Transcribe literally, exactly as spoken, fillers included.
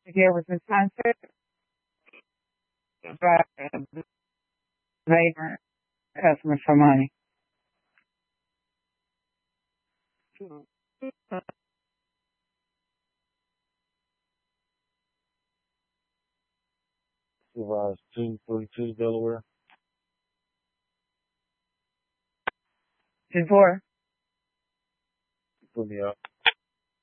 There was a sunset, but they weren't customers for money. Supervise two forty-two Delaware. Before, Put me up.